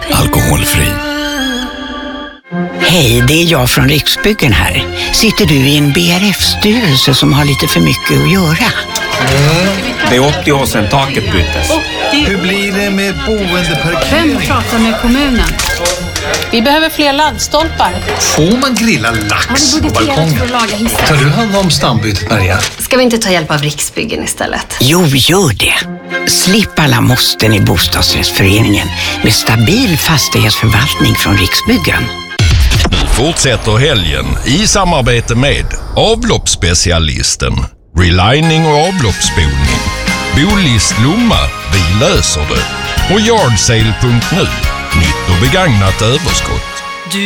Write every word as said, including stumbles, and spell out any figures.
alkoholfri. Hej, det är jag från Riksbyggen här. Sitter du i en B R F-styrelse som har lite för mycket att göra? Mm. Det är åttio år sedan taket byttes. Hur blir det med boendeparkering? Vem pratar med kommunen? Vi behöver fler laddstolpar. Får man grilla lax på balkongen? Tar du hand om stambytet, Maria? Ska vi inte ta hjälp av Riksbyggen istället? Jo, gör det. Slipp alla måsten i bostadsrättsföreningen med stabil fastighetsförvaltning från Riksbyggen. Nu fortsätter helgen i samarbete med avloppsspecialisten, relining och avloppsspolning, Bolist Lomma, vi löser det, och yardsale punkt nu, nytt och begagnat överskott.